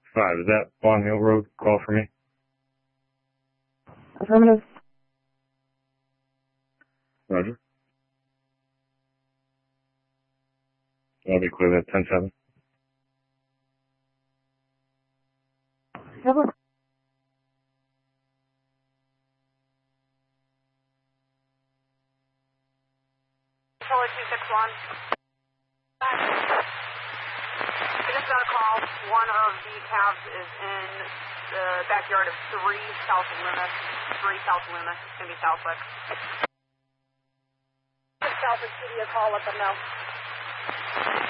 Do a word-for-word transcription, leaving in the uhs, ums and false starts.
five, is that Long Hill Road? Call for me? Affirmative. Roger. I'll be clear at ten seven. Hello. Controller two six one. I just got a call. One of the cabs is in the backyard of three South Loomis. three South Loomis. It's going to be Southwick. Southwick, give me a call, let them know.